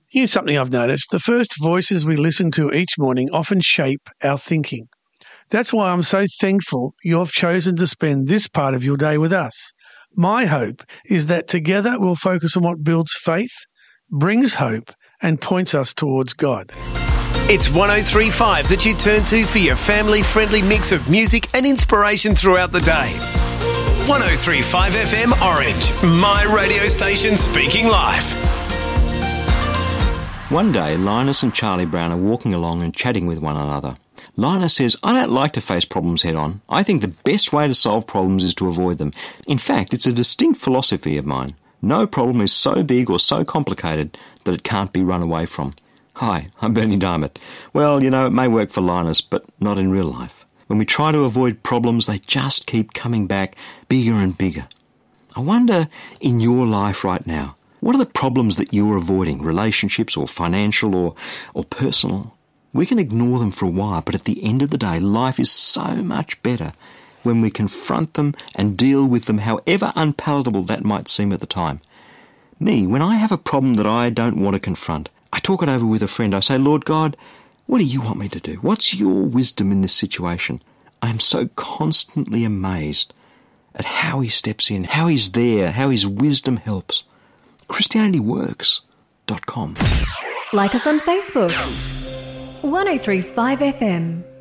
Here's something I've noticed. The first voices we listen to each morning often shape our thinking. That's why I'm so thankful you've chosen to spend this part of your day with us. My hope is that together we'll focus on what builds faith, brings hope, and points us towards God. It's 103.5 that you turn to for your family-friendly mix of music and inspiration throughout the day. 103.5 FM Orange, my radio station speaking live. One day, Linus and Charlie Brown are walking along and chatting with one another. Linus says, I don't like to face problems head-on. I think the best way to solve problems is to avoid them. In fact, it's a distinct philosophy of mine. No problem is so big or so complicated that it can't be run away from. Hi, I'm Bernie Diamond. Well, it may work for Linus, but not in real life. When we try to avoid problems, they just keep coming back bigger and bigger. I wonder, in your life right now, what are the problems that you're avoiding, relationships or financial or personal? We can ignore them for a while, but at the end of the day, life is so much better when we confront them and deal with them, however unpalatable that might seem at the time. When I have a problem that I don't want to confront, I talk it over with a friend. I say, Lord God, what do you want me to do? What's your wisdom in this situation? I am so constantly amazed at how he steps in, how he's there, how his wisdom helps. ChristianityWorks.com. Like us on Facebook. 103.5 FM.